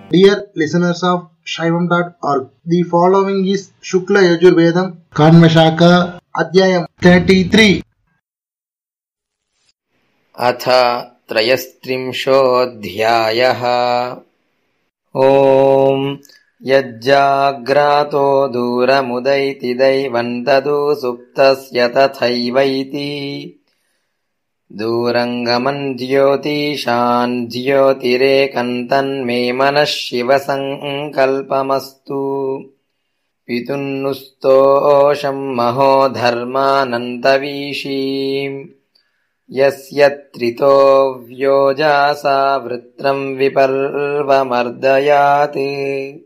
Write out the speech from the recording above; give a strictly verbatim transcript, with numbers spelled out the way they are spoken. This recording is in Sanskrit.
Dear listeners of Shaivam dot org, the following is Shukla Yajurvedam Kanvashaka Adhyayam thirty-three. अथ त्रयस्त्रिंशोऽध्यायः। ॐ यज्जाग्रातो दूरमुदैति दैवं तदु सुप्तस्य तथैवैति दूरङ्गमन् ज्योतिषान् ज्योतिरेकं तन्मे मनः शिवसङ्कल्पमस्तु। पितुन्नुस्तोषं महो धर्मानन्तवीशीम् यस्य त्रितो व्योजासा वृत्रं विपर्वमर्दयात्।